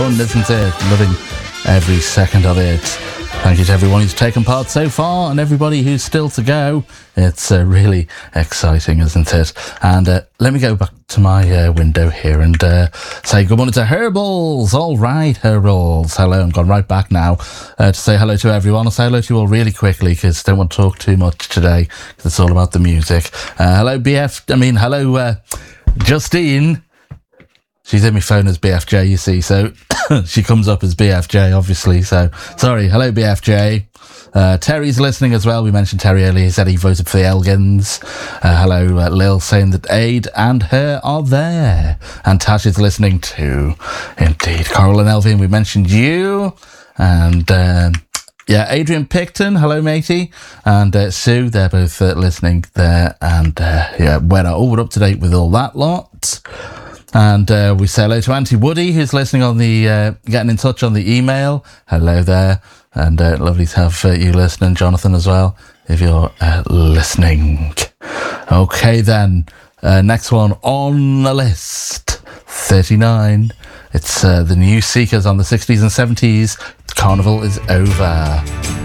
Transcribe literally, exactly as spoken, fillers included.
fun, isn't it? Loving every second of it. Thank you to everyone who's taken part so far and everybody who's still to go. It's uh, really exciting, isn't it? And uh, let me go back to my uh, window here and uh, say good morning to Herballs. All right, Herballs. Hello. I'm gone right back now uh, to say hello to everyone. I'll say hello to you all really quickly because I don't want to talk too much today because it's all about the music. Uh, hello, B F. I mean, hello, uh, Justine. She's in my phone as B F J, you see, so she comes up as B F J, obviously, so sorry. Hello, B F J. Uh, Terry's listening as well. We mentioned Terry earlier. He said he voted for the Elgins. Uh, hello, uh, Lil saying that Aid and her are there. And Tash is listening too. Indeed. Coral and Elvin, we mentioned you. And um, yeah, Adrian Picton, hello, matey. And uh, Sue, they're both uh, listening there. And uh, yeah, we're all up to date with all that lot. And uh, we say hello to Auntie Woody, who's listening on the, uh, getting in touch on the email. Hello there. And uh, lovely to have uh, you listening, Jonathan, as well, if you're uh, listening. Okay, then. Uh, next one on the list, thirty-nine. It's uh, the New Seekers on the sixties and seventies. Carnival is over.